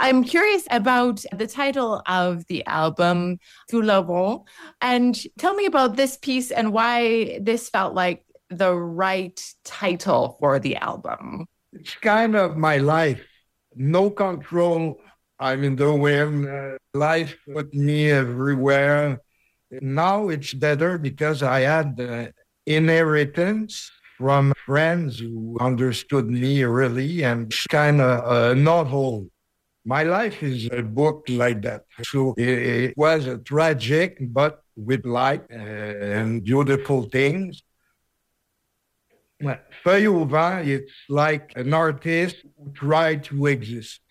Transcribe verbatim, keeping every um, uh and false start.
I'm curious about the title of the album, Tout Laurent, and tell me about this piece and why this felt like the right title for the album. It's kind of my life. No control. I'm in the wind. Uh, life put me everywhere. Now it's better because I had uh, inheritance from friends who understood me really and kind of a novel. My life is a book like that. So it, it was a tragic, but with light uh, and beautiful things. Feuille au vent, it's like an artist who tried to exist.